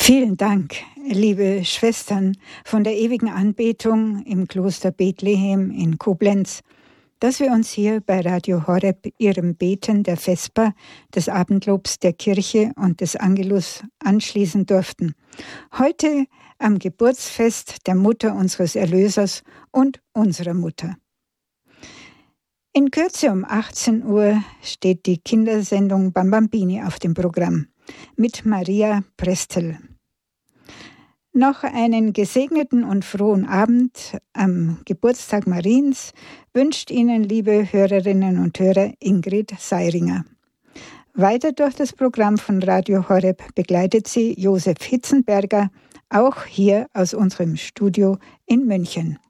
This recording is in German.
Vielen Dank, liebe Schwestern von der ewigen Anbetung im Kloster Bethlehem in Koblenz, dass wir uns hier bei Radio Horeb Ihrem Beten der Vesper, des Abendlobs der Kirche und des Angelus anschließen durften. Heute am Geburtsfest der Mutter unseres Erlösers und unserer Mutter. In Kürze um 18 Uhr steht die Kindersendung Bambambini auf dem Programm mit Maria Prestel. Noch einen gesegneten und frohen Abend am Geburtstag Mariens wünscht Ihnen, liebe Hörerinnen und Hörer, Ingrid Seiringer. Weiter durch das Programm von Radio Horeb begleitet Sie Josef Hitzenberger, auch hier aus unserem Studio in München.